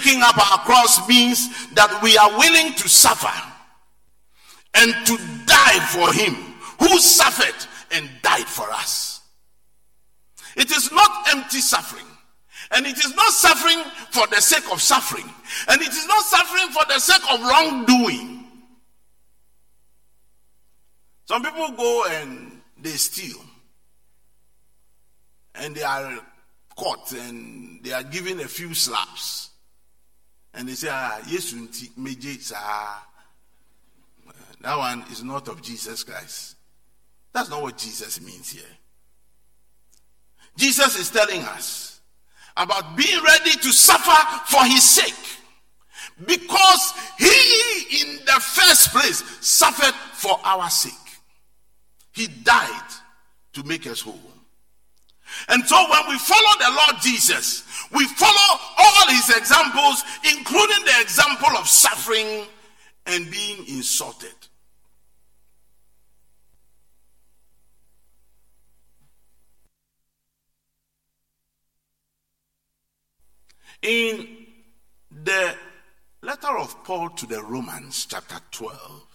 taking up our cross means that we are willing to suffer and to die for him who suffered and died for us. It is not empty suffering. And it is not suffering for the sake of suffering. And it is not suffering for the sake of wrongdoing. Some people go and they steal. And they are caught and they are given a few slaps. And they say, yes, that one is not of Jesus Christ. That's not what Jesus means here. Jesus is telling us about being ready to suffer for his sake, because he in the first place suffered for our sake. He died to make us whole. And so when we follow the Lord Jesus, we follow all his examples, including the example of suffering and being insulted. In the letter of Paul to the Romans, chapter 12,